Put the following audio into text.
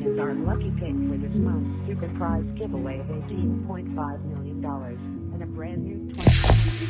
is our lucky pick for this month's super prize giveaway of $18.5 million and a brand new 20